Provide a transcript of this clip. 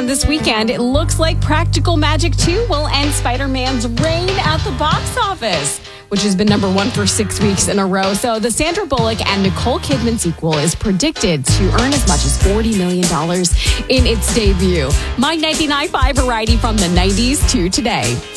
And this weekend, it looks like Practical Magic 2 will end Spider-Man's reign at the box office, which has been number one for 6 weeks in a row. So the Sandra Bullock and Nicole Kidman sequel is predicted to earn as much as $40 million in its debut. My 99.5 variety from the 90s to today.